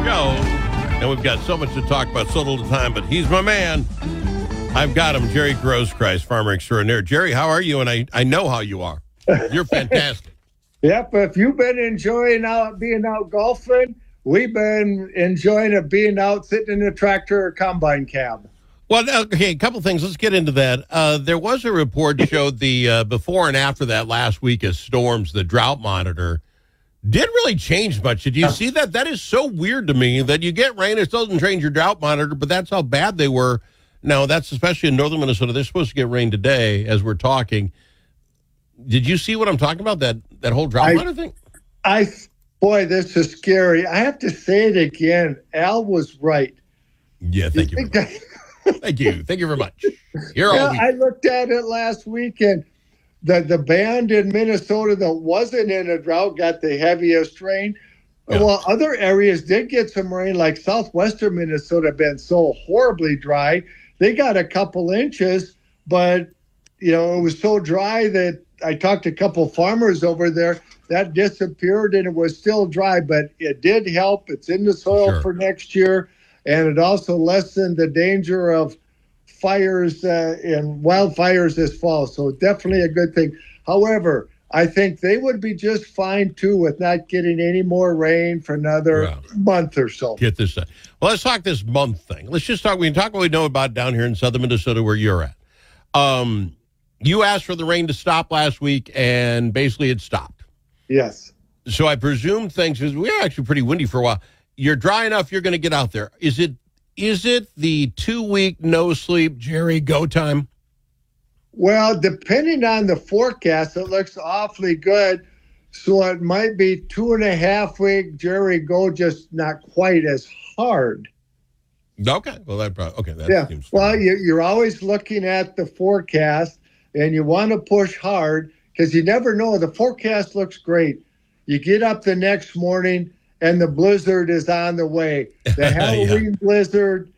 show, and we've got so much to talk about, so little time, but he's my man. I've got him, Jerry Grosskreis, farmer extraordinaire. Jerry, how are you? And I know how you are. You're fantastic. Yep, if you've been enjoying being out golfing, we've been enjoying being out sitting in a tractor or combine cab. Well, okay, a couple things. Let's get into that. There was a report that showed the before and after that last week of storms, the drought monitor didn't really change much. Did you see that? That is so weird to me that you get rain, it doesn't change your drought monitor, but that's how bad they were. Now, that's especially in northern Minnesota. They're supposed to get rain today as we're talking. Did you see what I'm talking about, that whole drought monitor thing? Boy, this is scary. I have to say it again. Al was right. Yeah, thank you. Thank you. Thank you very much. I looked at it last week, and the band in Minnesota that wasn't in a drought got the heaviest rain. Yeah. Well, other areas did get some rain, like southwestern Minnesota been so horribly dry. They got a couple inches, but, it was so dry that I talked to a couple farmers over there. That disappeared, and it was still dry, but it did help. It's in the soil for next year, and it also lessened the danger of fires and wildfires this fall. So definitely a good thing. However, I think they would be just fine, too, with not getting any more rain for another month or so. Get this done. Well, let's talk this month thing. Let's just talk. We can talk what we know about down here in southern Minnesota where you're at. You asked for the rain to stop last week, and basically it stopped. Yes. So I presume things, because we were actually pretty windy for a while. You're dry enough, you're going to get out there. Is it the 2-week no sleep, Jerry, go time? Well, depending on the forecast, it looks awfully good. So it might be 2.5 week, Jerry, go, just not quite as hard. Okay. Well, that seems well, you're always looking at the forecast, and you want to push hard because you never know. The forecast looks great. You get up the next morning, and the blizzard is on the way. The Halloween blizzard,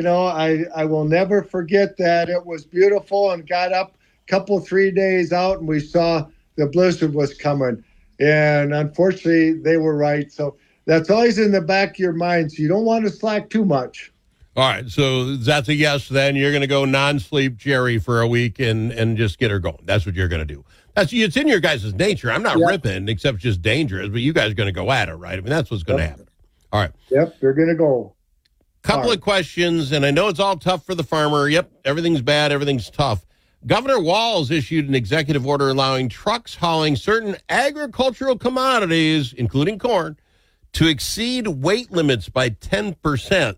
I will never forget that. It was beautiful, and got up a couple, 3 days out, and we saw the blizzard was coming. And unfortunately, they were right. So that's always in the back of your mind. So you don't want to slack too much. All right. So that's a yes, then. You're going to go non-sleep Jerry for a week and just get her going. That's what you're going to do. It's in your guys' nature. I'm not ripping, except it's just dangerous, but you guys are going to go at it, right? I mean, that's what's going to happen. All right. Yep, they're going to go. Couple of questions, and I know it's all tough for the farmer. Yep, everything's bad, everything's tough. Governor Walz issued an executive order allowing trucks hauling certain agricultural commodities, including corn, to exceed weight limits by 10%.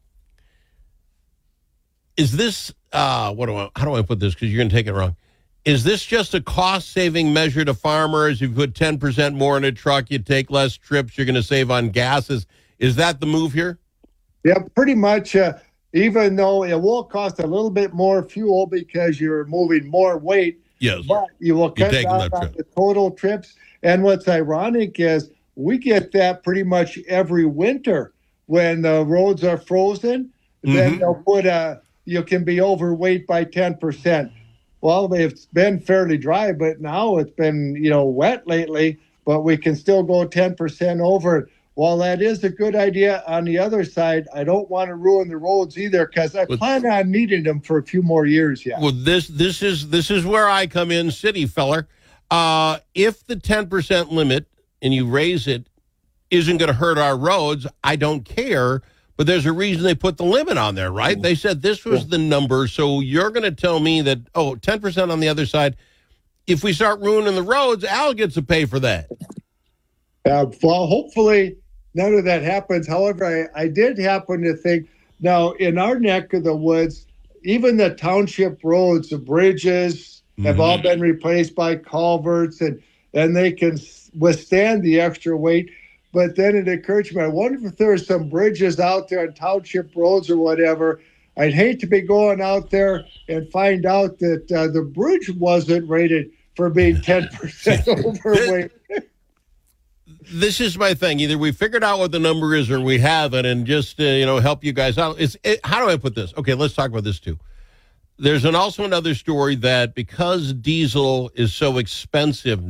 Is this, how do I put this? Because you're going to take it wrong. Is this just a cost-saving measure to farmers? You put 10% more in a truck, you take less trips, you're going to save on gases. Is that the move here? Yeah, pretty much. Even though it will cost a little bit more fuel because you're moving more weight, but you will cut down on the total trips. And what's ironic is we get that pretty much every winter when the roads are frozen. Then they'll put you can be overweight by 10%. Well, it's been fairly dry, but now it's been, wet lately, but we can still go 10% over. While that is a good idea, on the other side, I don't want to ruin the roads either because I plan on needing them for a few more years yet. Well, this is where I come in, city feller. If the 10% limit, and you raise it, isn't going to hurt our roads, I don't care. But there's a reason they put the limit on there, right? They said this was the number. So you're going to tell me that, 10% on the other side. If we start ruining the roads, Al gets to pay for that. Well, hopefully none of that happens. However, I did happen to think, now in our neck of the woods, even the township roads, the bridges have all been replaced by culverts, and they can withstand the extra weight. But then it occurred to me, I wonder if there are some bridges out there on township roads or whatever. I'd hate to be going out there and find out that the bridge wasn't rated for being 10% overweight. This is my thing. Either we figured out what the number is or we haven't, and just help you guys out. How do I put this? Okay, let's talk about this too. There's also another story that because diesel is so expensive